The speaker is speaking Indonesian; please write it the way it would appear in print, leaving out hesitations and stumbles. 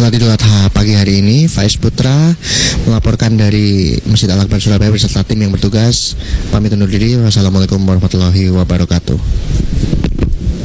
salat Idul Adha pagi hari ini. Faiz Putra melaporkan dari Masjid Al-Akbar Surabaya beserta tim yang bertugas. Pamit undur diri. Wassalamualaikum warahmatullahi wabarakatuh.